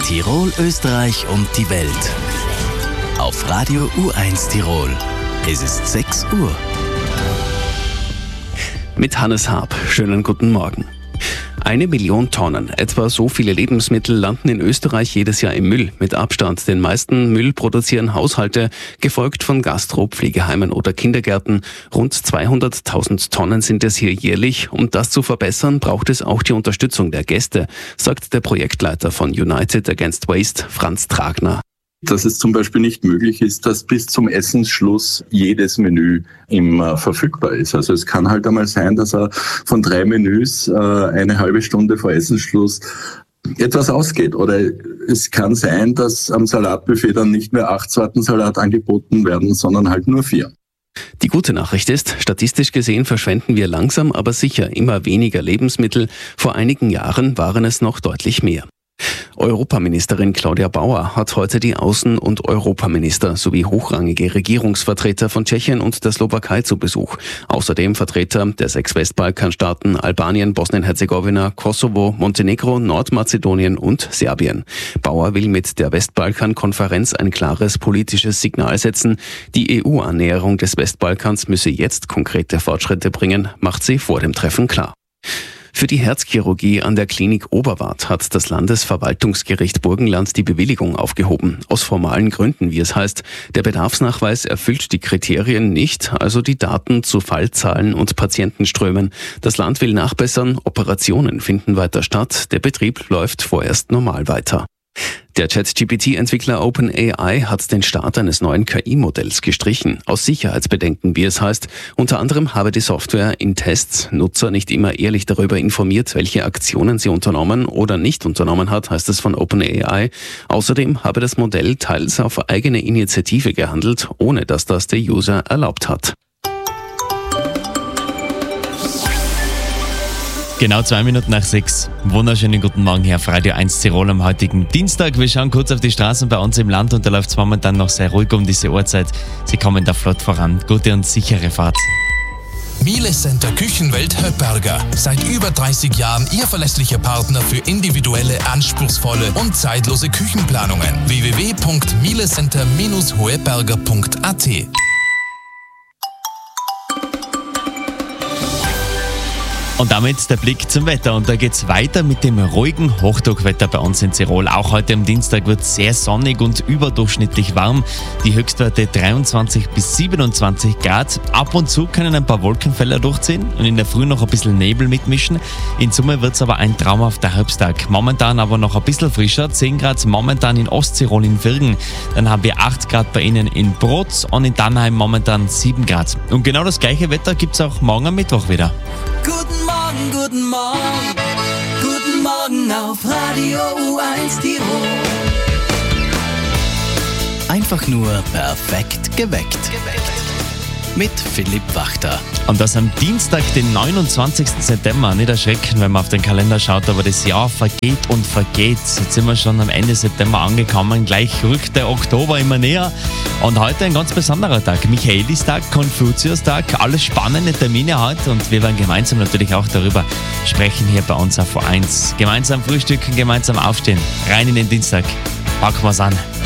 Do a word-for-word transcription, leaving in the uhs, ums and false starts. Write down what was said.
Tirol, Österreich und die Welt. Auf Radio U eins Tirol. Es ist sechs Uhr. Mit Hannes Haab. Schönen guten Morgen. Eine Million Tonnen, etwa so viele Lebensmittel landen in Österreich jedes Jahr im Müll. Mit Abstand den meisten Müll produzieren Haushalte, gefolgt von Gastro-, Pflegeheimen oder Kindergärten. Rund zweihunderttausend Tonnen sind es hier jährlich. Um das zu verbessern, braucht es auch die Unterstützung der Gäste, sagt der Projektleiter von United Against Waste, Franz Tragner. Dass es zum Beispiel nicht möglich ist, dass bis zum Essensschluss jedes Menü immer verfügbar ist. Also es kann halt einmal sein, dass er von drei Menüs äh, eine halbe Stunde vor Essensschluss etwas ausgeht. Oder es kann sein, dass am Salatbuffet dann nicht mehr acht Sorten Salat angeboten werden, sondern halt nur vier. Die gute Nachricht ist, statistisch gesehen verschwenden wir langsam, aber sicher immer weniger Lebensmittel. Vor einigen Jahren waren es noch deutlich mehr. Europaministerin Claudia Bauer hat heute die Außen- und Europaminister sowie hochrangige Regierungsvertreter von Tschechien und der Slowakei zu Besuch. Außerdem Vertreter der sechs Westbalkanstaaten Albanien, Bosnien-Herzegowina, Kosovo, Montenegro, Nordmazedonien und Serbien. Bauer will mit der Westbalkan-Konferenz ein klares politisches Signal setzen. Die E U-Annäherung des Westbalkans müsse jetzt konkrete Fortschritte bringen, macht sie vor dem Treffen klar. Für die Herzchirurgie an der Klinik Oberwart hat das Landesverwaltungsgericht Burgenland die Bewilligung aufgehoben. Aus formalen Gründen, wie es heißt. Der Bedarfsnachweis erfüllt die Kriterien nicht, also die Daten zu Fallzahlen und Patientenströmen. Das Land will nachbessern, Operationen finden weiter statt, der Betrieb läuft vorerst normal weiter. Der ChatGP T-Entwickler OpenAI hat den Start eines neuen K I-Modells gestrichen, aus Sicherheitsbedenken, wie es heißt. Unter anderem habe die Software in Tests Nutzer nicht immer ehrlich darüber informiert, welche Aktionen sie unternommen oder nicht unternommen hat, heißt es von OpenAI. Außerdem habe das Modell teils auf eigene Initiative gehandelt, ohne dass das der User erlaubt hat. Genau zwei Minuten nach sechs. Wunderschönen guten Morgen hier auf Radio eins Tirol am heutigen Dienstag. Wir schauen kurz auf die Straßen bei uns im Land und da läuft es momentan noch sehr ruhig um diese Uhrzeit. Sie kommen da flott voran. Gute und sichere Fahrt. Miele Center Küchenwelt Höpperger. Seit über dreißig Jahren Ihr verlässlicher Partner für individuelle, anspruchsvolle und zeitlose Küchenplanungen. w w w punkt mielecenter Bindestrich hoeberger punkt a t Und damit der Blick zum Wetter. Und da geht's weiter mit dem ruhigen Hochdruckwetter bei uns in Tirol. Auch heute am Dienstag wird sehr sonnig und überdurchschnittlich warm. Die Höchstwerte dreiundzwanzig bis siebenundzwanzig Grad. Ab und zu können ein paar Wolkenfelder durchziehen und in der Früh noch ein bisschen Nebel mitmischen. In Summe wird's aber ein traumhafter Herbsttag. Momentan aber noch ein bisschen frischer. zehn Grad momentan in Osttirol in Virgen. Dann haben wir acht Grad bei Ihnen in Brotz und in Dannheim momentan sieben Grad. Und genau das gleiche Wetter gibt's auch morgen am Mittwoch wieder. Guten Morgen, guten Morgen, guten Morgen auf Radio U eins Tirol. Einfach nur perfekt geweckt. Mit Philipp Wachter. Und das am Dienstag, den neunundzwanzigsten September. Nicht erschrecken, wenn man auf den Kalender schaut, aber das Jahr vergeht und vergeht. Jetzt sind wir schon am Ende September angekommen. Gleich rückt der Oktober immer näher. Und heute ein ganz besonderer Tag. Michaelistag, Konfuziustag, alles spannende Termine heute. Und wir werden gemeinsam natürlich auch darüber sprechen hier bei uns auf U eins. Gemeinsam frühstücken, gemeinsam aufstehen. Rein in den Dienstag. Packen wir's an.